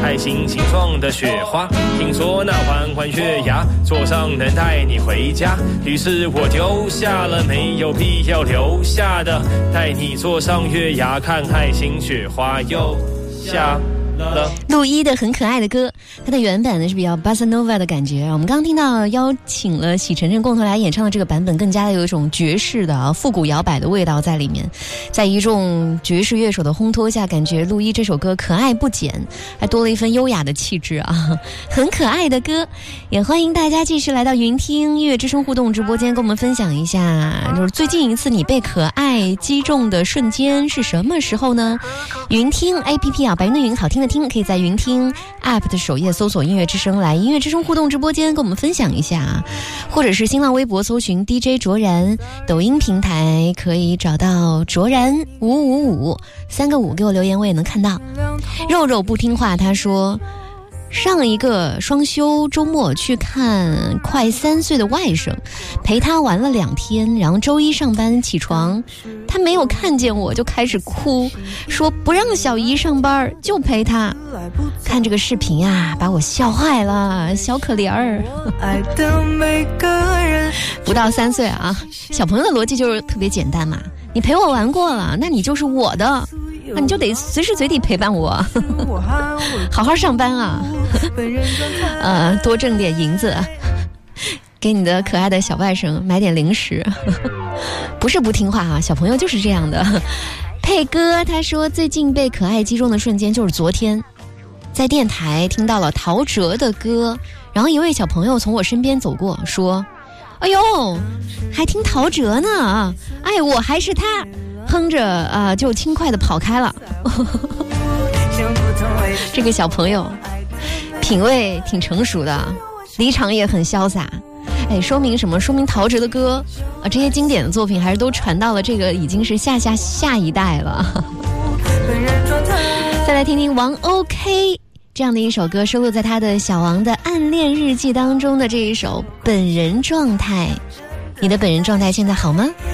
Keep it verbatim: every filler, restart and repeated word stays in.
爱心形状的雪花，听说那缓缓血压坐上能带你回家，于是我丢下了没有必要留下的，带你坐上月牙看爱心雪花又下了。 陆一的很可爱的歌，它的原版呢是比较 Bossa Nova 的感觉。我们刚刚听到邀请了喜晨晨共同来演唱的这个版本，更加的有一种爵士的、啊、复古摇摆的味道在里面。在一众爵士乐手的烘托下，感觉陆一这首歌可爱不减，还多了一份优雅的气质啊！很可爱的歌，也欢迎大家继续来到云听音乐之声互动直播间，跟我们分享一下，就是最近一次你被可爱击中的瞬间是什么时候呢？云听 A P P 啊，白云的云，好听的听，可以在云听 App 的首页搜索音乐之声，来音乐之声互动直播间跟我们分享一下，或者是新浪微博搜寻 D J 卓然，抖音平台可以找到卓然五五五三个五，给我留言我也能看到。肉肉不听话，他说上一个双休周末去看快三岁的外甥，陪他玩了两天，然后周一上班起床，他没有看见我就开始哭，说不让小姨上班就陪他。看这个视频啊，把我笑坏了，小可怜儿。不到三岁啊，小朋友的逻辑就是特别简单嘛，你陪我玩过了，那你就是我的，那你就得随时随地陪伴我，好好上班啊，呃，多挣点银子，给你的可爱的小外甥买点零食。不是不听话啊，小朋友就是这样的。佩哥他说最近被可爱击中的瞬间就是昨天在电台听到了陶喆的歌，然后一位小朋友从我身边走过说，哎呦还听陶喆呢，哎我还是他，哼着啊、呃、就轻快地跑开了。这个小朋友品味挺成熟的，离场也很潇洒。哎，说明什么？说明陶喆的歌啊，这些经典的作品还是都传到了这个已经是下下下一代了。再来听听王 OK 这样的一首歌，收录在他的小王的暗恋日记当中的这一首《本人状态》。你的本人状态现在好吗？